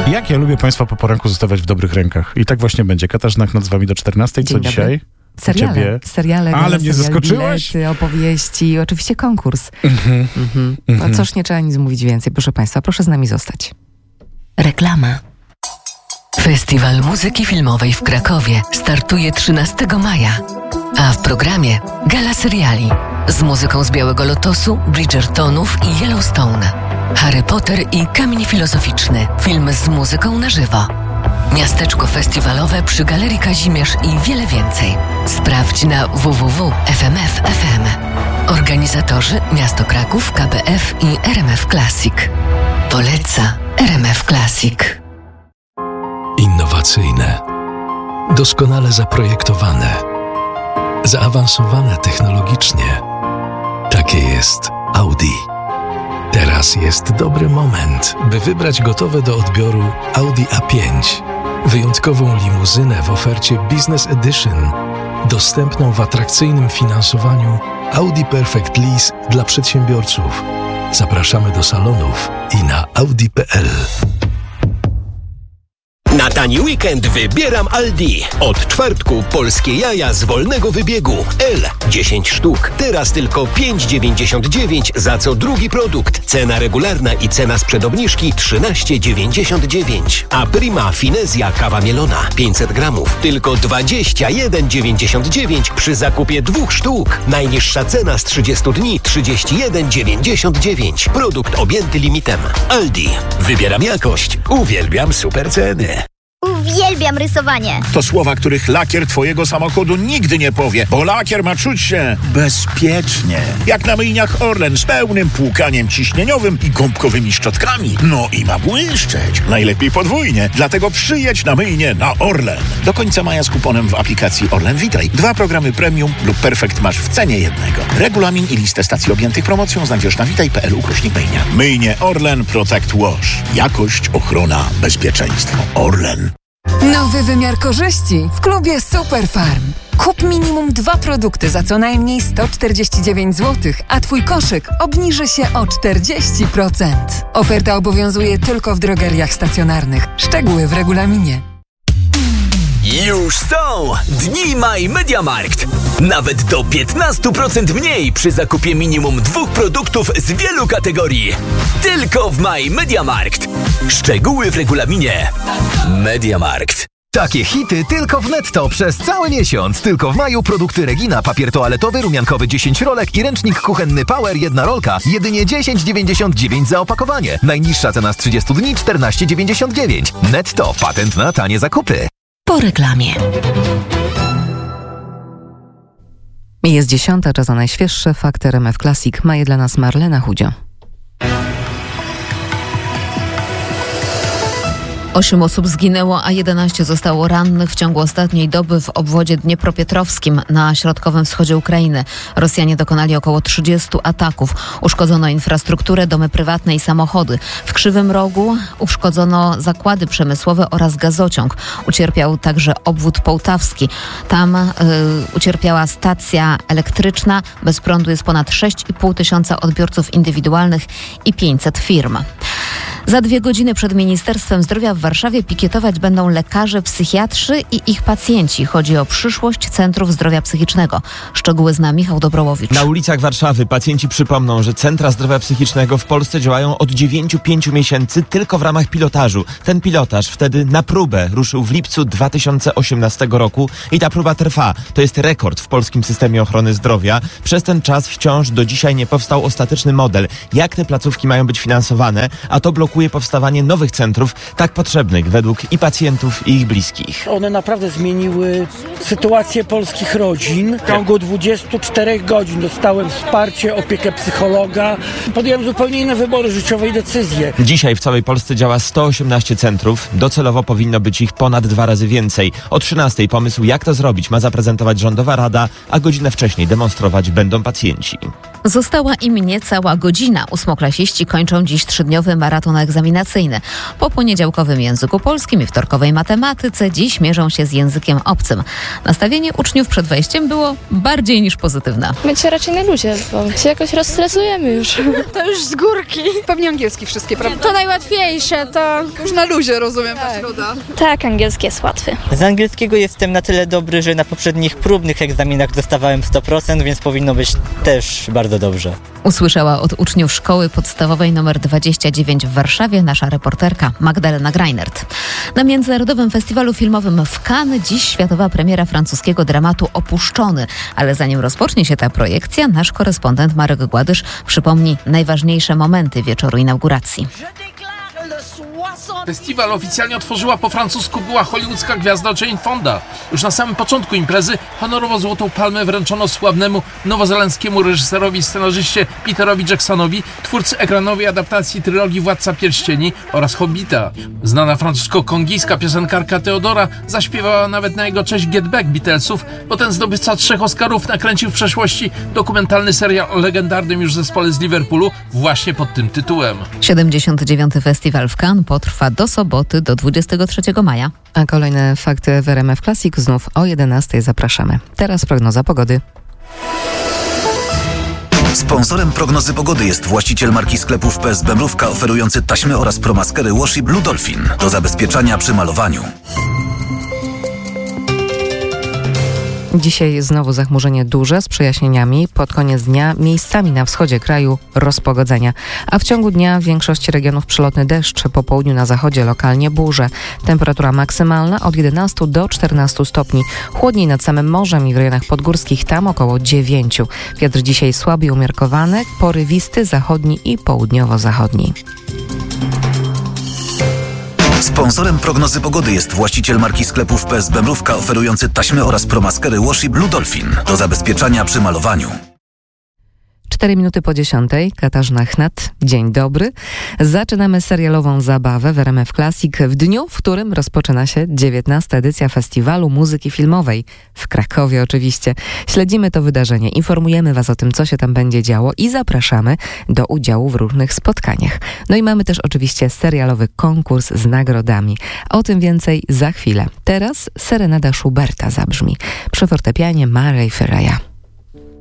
Jak ja lubię Państwa po poranku zostawiać w dobrych rękach. I tak właśnie będzie. Katarzyna Knot z Wami do 14. Co dzisiaj? Seriale. Ale mnie zaskoczyłaś. Bilety, opowieści i oczywiście konkurs. No cóż, nie trzeba nic mówić więcej. Proszę Państwa, proszę z nami zostać. Reklama. Festiwal Muzyki Filmowej w Krakowie startuje 13 maja. A w programie gala seriali z muzyką z Białego Lotosu, Bridgertonów i Yellowstone. Harry Potter i Kamień Filozoficzny. Film z muzyką na żywo. Miasteczko festiwalowe przy Galerii Kazimierz i wiele więcej. Sprawdź na www.fmf.fm. Organizatorzy Miasto Kraków, KBF i RMF Classic. Poleca RMF Classic. Innowacyjne, doskonale zaprojektowane, zaawansowane technologicznie. Takie jest Audi. Teraz jest dobry moment, by wybrać gotowe do odbioru Audi A5. Wyjątkową limuzynę w ofercie Business Edition, dostępną w atrakcyjnym finansowaniu Audi Perfect Lease dla przedsiębiorców. Zapraszamy do salonów i na audi.pl. Na tani weekend wybieram Aldi. Od czwartku polskie jaja z wolnego wybiegu. L 10 sztuk. Teraz tylko 5,99 za co drugi produkt. Cena regularna i cena sprzed obniżki 13,99. A Prima Finezja kawa mielona 500 gramów. Tylko 21,99 przy zakupie 2 sztuk. Najniższa cena z 30 dni 31,99. Produkt objęty limitem. Aldi. Wybieram jakość. Uwielbiam super ceny. Uwielbiam rysowanie. To słowa, których lakier twojego samochodu nigdy nie powie, bo lakier ma czuć się bezpiecznie. Jak na myjniach Orlen z pełnym płukaniem ciśnieniowym i gąbkowymi szczotkami. No i ma błyszczeć. Najlepiej podwójnie. Dlatego przyjedź na myjnię na Orlen. Do końca maja z kuponem w aplikacji Orlen Witaj. 2 programy premium lub perfekt masz w cenie jednego. Regulamin i listę stacji objętych promocją znajdziesz na witaj.pl/myjnia. Myjnie Orlen Protect Wash. Jakość, ochrona, bezpieczeństwo. Orlen. Nowy wymiar korzyści w klubie Superfarm. Kup minimum 2 produkty za co najmniej 149 zł, a Twój koszyk obniży się o 40%. Oferta obowiązuje tylko w drogeriach stacjonarnych. Szczegóły w regulaminie. Już są Dni My Mediamarkt. Nawet do 15% mniej przy zakupie minimum 2 produktów z wielu kategorii. Tylko w My Mediamarkt. Szczegóły w regulaminie. Mediamarkt. Takie hity tylko w Netto przez cały miesiąc. Tylko w maju produkty Regina, papier toaletowy, rumiankowy 10 rolek i ręcznik kuchenny Power 1 rolka. Jedynie 10,99 za opakowanie. Najniższa cena z 30 dni 14,99. Netto, patent na tanie zakupy. Po reklamie. Jest 10, czas na najświeższe fakty RMF Classic. Ma je dla nas Marlena Chudzio. 8 osób zginęło, a 11 zostało rannych w ciągu ostatniej doby w obwodzie dniepropietrowskim na środkowym wschodzie Ukrainy. Rosjanie dokonali około 30 ataków. Uszkodzono infrastrukturę, domy prywatne i samochody. W Krzywym Rogu uszkodzono zakłady przemysłowe oraz gazociąg. Ucierpiał także obwód połtawski. Tam ucierpiała stacja elektryczna. Bez prądu jest ponad 6,5 tysiąca odbiorców indywidualnych i 500 firm. Za 2 godziny przed Ministerstwem Zdrowia w Warszawie pikietować będą lekarze, psychiatrzy i ich pacjenci. Chodzi o przyszłość Centrów Zdrowia Psychicznego. Szczegóły zna Michał Dobrołowicz. Na ulicach Warszawy pacjenci przypomną, że Centra Zdrowia Psychicznego w Polsce działają od 9-5 miesięcy tylko w ramach pilotażu. Ten pilotaż wtedy na próbę ruszył w lipcu 2018 roku i ta próba trwa. To jest rekord w polskim systemie ochrony zdrowia. Przez ten czas wciąż do dzisiaj nie powstał ostateczny model, jak te placówki mają być finansowane, a to blokuje powstawanie nowych centrów, tak potrzebnych według i pacjentów, i ich bliskich. One naprawdę zmieniły sytuację polskich rodzin. W ciągu 24 godzin dostałem wsparcie, opiekę psychologa. Podjąłem zupełnie inne wybory życiowe i decyzje. Dzisiaj w całej Polsce działa 118 centrów. Docelowo powinno być ich ponad 2 razy więcej. O 13 pomysł, jak to zrobić, ma zaprezentować Rządowa Rada, a godzinę wcześniej demonstrować będą pacjenci. Została im niecała godzina. Ósmoklasiści kończą dziś 3-dniowy maraton egzaminacyjny. Po poniedziałkowym języku polskim i wtorkowej matematyce dziś mierzą się z językiem obcym. Nastawienie uczniów przed wejściem było bardziej niż pozytywne. Będzie raczej na luzie, bo się jakoś rozstresujemy już. To już z górki. Pewnie angielski wszystkie, prawda? To najłatwiejsze, to... Już na luzie, rozumiem, ta środa. Tak, angielski jest łatwy. Z angielskiego jestem na tyle dobry, że na poprzednich próbnych egzaminach dostawałem 100%, więc powinno być też bardzo dobrze. Usłyszała od uczniów szkoły podstawowej nr 29 w Warszawie nasza reporterka Magdalena Greinert. Na Międzynarodowym Festiwalu Filmowym w Cannes dziś światowa premiera francuskiego dramatu Opuszczony. Ale zanim rozpocznie się ta projekcja, nasz korespondent Marek Gładysz przypomni najważniejsze momenty wieczoru inauguracji. Festiwal oficjalnie otworzyła po francusku była hollywoodzka gwiazda Jane Fonda. Już na samym początku imprezy honorowo Złotą Palmę wręczono sławnego nowozelandzkiemu reżyserowi i scenarzyście Peterowi Jacksonowi, twórcy ekranowej adaptacji trylogii Władca Pierścieni oraz Hobbita. Znana francusko-kongijska piosenkarka Teodora zaśpiewała nawet na jego cześć Get Back Beatlesów, bo ten zdobywca 3 Oscarów nakręcił w przeszłości dokumentalny serial o legendarnym już zespole z Liverpoolu właśnie pod tym tytułem. 79. Festiwal w Cannes potrwa do soboty, do 23 maja. A kolejne fakty w RMF Classic znów o 11:00 zapraszamy. Teraz prognoza pogody. Sponsorem prognozy pogody jest właściciel marki sklepów PSB Mrówka oferujący taśmy oraz promaskery Washi Blue Dolphin do zabezpieczania przy malowaniu. Dzisiaj znowu zachmurzenie duże z przejaśnieniami. Pod koniec dnia miejscami na wschodzie kraju rozpogodzenia. A w ciągu dnia w większości regionów przelotny deszcz. Po południu na zachodzie lokalnie burze. Temperatura maksymalna od 11 do 14 stopni. Chłodniej nad samym morzem i w rejonach podgórskich, tam około 9. Wiatr dzisiaj słaby i umiarkowany, porywisty, zachodni i południowo-zachodni. Sponsorem prognozy pogody jest właściciel marki sklepów PSB Mrówka oferujący taśmy oraz promaskery Washi Blue Dolphin do zabezpieczania przy malowaniu. 4 minuty po 10:00, Katarzyna Chnat, dzień dobry. Zaczynamy serialową zabawę w RMF Classic w dniu, w którym rozpoczyna się 19. edycja Festiwalu Muzyki Filmowej. W Krakowie oczywiście. Śledzimy to wydarzenie, informujemy Was o tym, co się tam będzie działo i zapraszamy do udziału w różnych spotkaniach. No i mamy też oczywiście serialowy konkurs z nagrodami. O tym więcej za chwilę. Teraz serenada Schuberta zabrzmi. Przy fortepianie Maria Ferreira.